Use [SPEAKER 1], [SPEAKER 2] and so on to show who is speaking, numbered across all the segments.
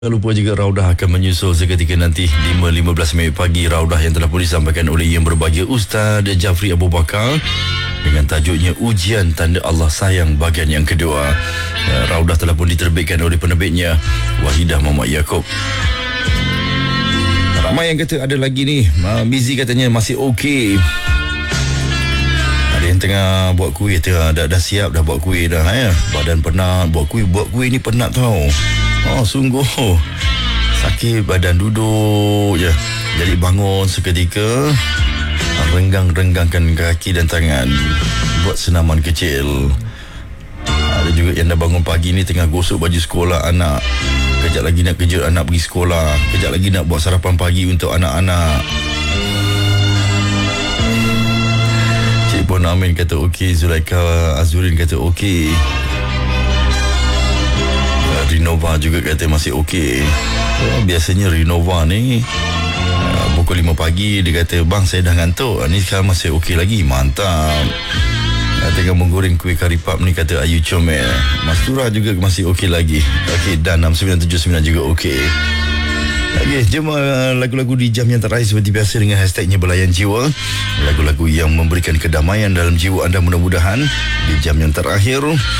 [SPEAKER 1] Jangan lupa juga Raudah akan menyusul seketika nanti 5.15 minit pagi. Raudah yang telah pun disampaikan oleh Yang Berbahagia Ustaz Jafri Abu Bakar dengan tajuknya Ujian Tanda Allah Sayang bahagian yang kedua. Raudah telah pun diterbitkan oleh penerbitnya Wahidah Muhammad Yaakob. Ramai yang kata ada lagi ni, Mizi katanya masih okey. Ada yang tengah buat kuih, dah siap dah buat kuih dah ya. Badan penat, buat kuih ni penat tau. Oh sungguh sakit badan, duduk je. Jadi bangun seketika, renggang-renggangkan kaki dan tangan, buat senaman kecil. Ada juga yang dah bangun pagi ni tengah gosok baju sekolah anak. Kejap lagi nak kejut anak pergi sekolah, kejap lagi nak buat sarapan pagi untuk anak-anak. Cik Puan Amin kata okey, Zulaika Azurin kata okey, Renova juga kata masih okey. Biasanya Renova ni pukul 5 pagi dia kata, bang saya dah ngantuk, ni sekarang masih okey lagi, mantap. Tengah menggoreng kuih karipap ni kata Ayu Comel. Mastura juga masih okey lagi. Okey, dan 6979 juga okey. Okey, jom lagu-lagu di jam yang terakhir seperti biasa dengan hashtagnya Belayan Jiwa. Lagu-lagu yang memberikan kedamaian dalam jiwa anda mudah-mudahan di jam yang terakhir.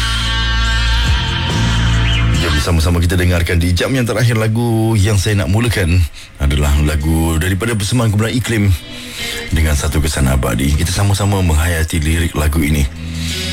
[SPEAKER 1] Jom sama-sama kita dengarkan di jam yang terakhir. Lagu yang saya nak mulakan adalah lagu daripada Persembahan Kumpulan Iklim dengan Satu Kesan Abadi. Kita sama-sama menghayati lirik lagu ini.